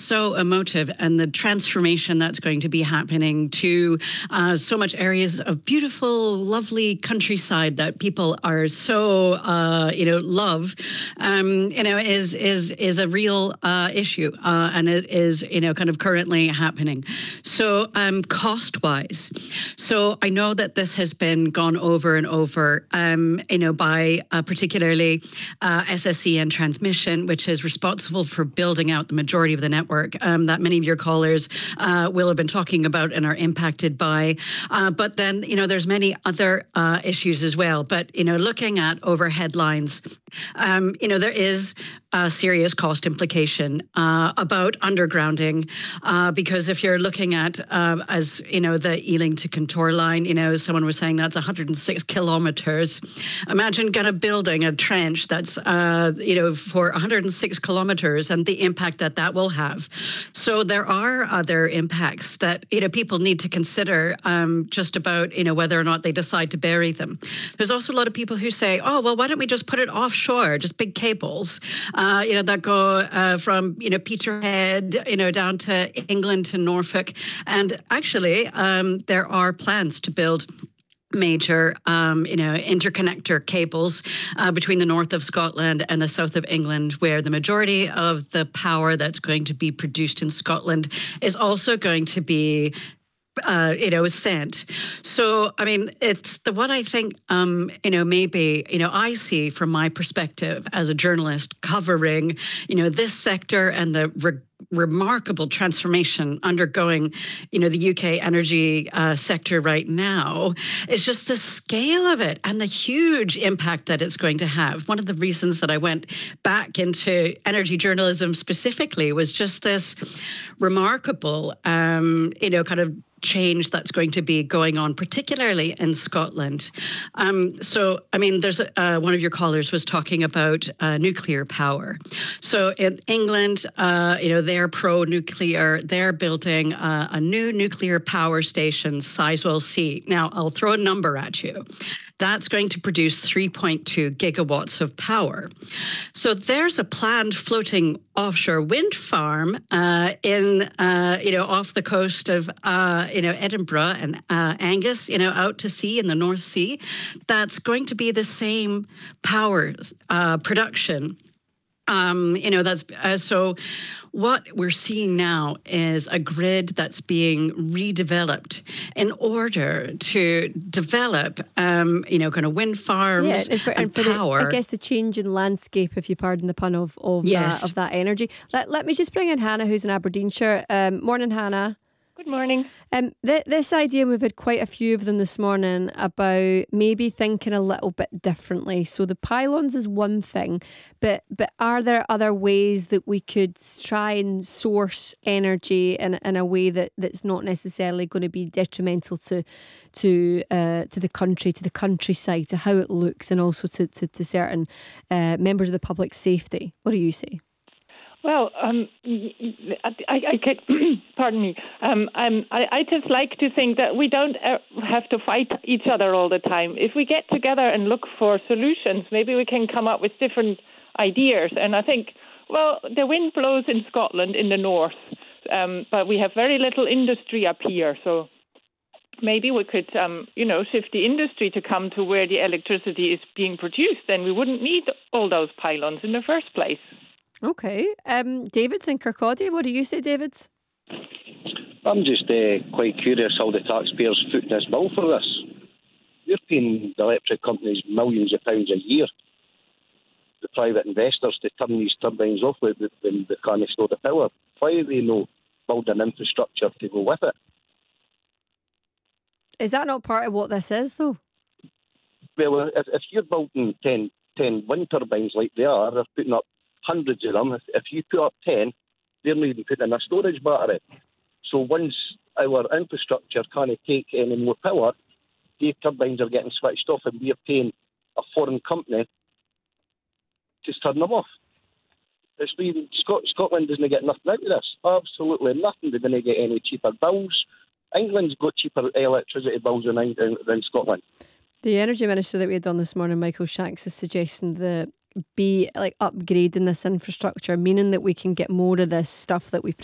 so emotive, and the transformation that's going to be happening to so much areas of beautiful, lovely countryside that people are so love, is a real issue, and it is kind of currently happening. So cost-wise, so I know that this has been gone over and over, by particularly SSE and Transmission, which is responsible for building out the majority of the network that many of your callers will have been talking about and are impacted by. But then, there's many other issues as well. But, looking at overhead lines, there is a serious cost implication about undergrounding, because if you're looking at, the Ealing to Contour line, someone was saying that's 106 kilometres. Imagine kind of building a trench that's, for 106 kilometres and the impact that will have. So there are other impacts that, people need to consider just about, whether or not they decide to bury them. There's also a lot of people who say, oh, well, why don't we just put it offshore, just big cables, that go from, Peterhead, down to England to Norfolk. And actually, there are plans to build major, interconnector cables between the north of Scotland and the south of England, where the majority of the power that's going to be produced in Scotland is also going to be sent. So, I mean, it's the what I think, maybe, I see from my perspective as a journalist covering, this sector and the remarkable transformation undergoing, the UK energy sector right now. It's just the scale of it and the huge impact that it's going to have. One of the reasons that I went back into energy journalism specifically was just this remarkable, kind of change that's going to be going on, particularly in Scotland. So, I mean, there's one of your callers was talking about nuclear power. So in England, they're pro-nuclear. They're building a new nuclear power station, Sizewell C. Now, I'll throw a number at you. That's going to produce 3.2 gigawatts of power. So there's a planned floating offshore wind farm off the coast of Edinburgh and Angus, out to sea in the North Sea. That's going to be the same power production. So what we're seeing now is a grid that's being redeveloped in order to develop, kind of wind farms and power. I guess the change in landscape, if you pardon the pun, of that energy. Let me just bring in Hannah, who's in Aberdeenshire. Morning, Hannah. Good morning. This idea, and we've had quite a few of them this morning, about maybe thinking a little bit differently. So the pylons is one thing, but are there other ways that we could try and source energy in a way that's not necessarily going to be detrimental to the country, to the countryside, to how it looks, and also to certain members of the public safety? What do you say? Well, I get, pardon me. I just like to think that we don't have to fight each other all the time. If we get together and look for solutions, maybe we can come up with different ideas. And I think, well, the wind blows in Scotland in the north, but we have very little industry up here. So maybe we could, shift the industry to come to where the electricity is being produced. Then we wouldn't need all those pylons in the first place. Okay. David's in Kirkcaldy. What do you say, David? I'm just quite curious how the taxpayers foot this bill for this. We're paying the electric companies millions of pounds a year, the private investors, to turn these turbines off when they can't store the power. Why do they not build an infrastructure to go with it? Is that not part of what this is, though? Well, if you're building 10 wind turbines like they are, they're putting up hundreds of them. If you put up 10, they're not even putting in a storage battery. So once our infrastructure can't take any more power, the turbines are getting switched off, and we're paying a foreign company to turn them off. Scotland doesn't get nothing out of this. Absolutely nothing. They didn't get any cheaper bills. England's got cheaper electricity bills than Scotland. The Energy Minister that we had on this morning, Michael Shanks, is suggesting that be like upgrading this infrastructure, meaning that we can get more of this stuff that we